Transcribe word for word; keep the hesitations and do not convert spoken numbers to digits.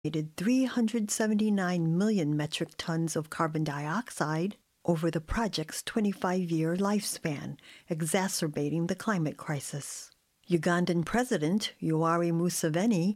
three hundred seventy-nine million metric tons of carbon dioxide over the project's twenty-five-year lifespan, exacerbating the climate crisis. Ugandan President Yoweri Museveni